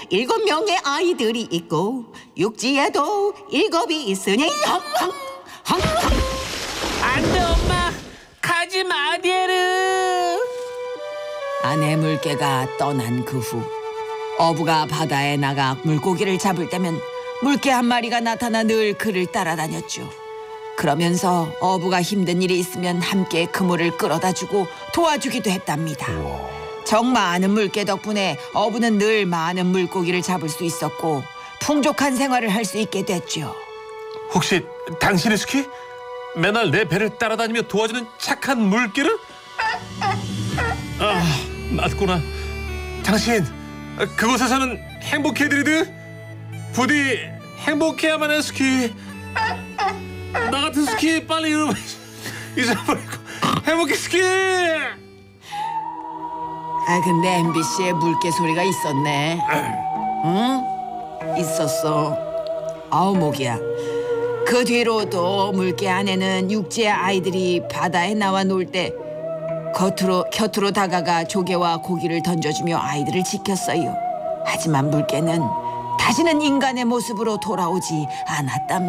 7명의 아이들이 있고 육지에도 7이 있으니 안돼 엄마 가지 마 데르. 아내 물개가 떠난 그 후 어부가 바다에 나가 물고기를 잡을 때면 물개 한 마리가 나타나 늘 그를 따라다녔죠. 그러면서 어부가 힘든 일이 있으면 함께 그물을 끌어다주고 도와주기도 했답니다. 정 많은 물개 덕분에 어부는 늘 많은 물고기를 잡을 수 있었고 풍족한 생활을 할 수 있게 됐죠. 혹시 당신의 스키? 맨날 내 배를 따라다니며 도와주는 착한 물개를? 아, 맞구나. 당신 그곳에서는 행복해드리드? 부디 행복해야만 해 스키. 나 같은 스키 빨리 잊어버리고 행복해 스키. 아 근데 MBC에 물개 소리가 있었네. 응? 있었어. 아우 목이야. 그 뒤로도 물개 안에는 육지의 아이들이 바다에 나와 놀 때 곁으로 다가가 조개와 고기를 던져주며 아이들을 지켰어요. 하지만 물개는 다시는 인간의 모습으로 돌아오지 않았답니다.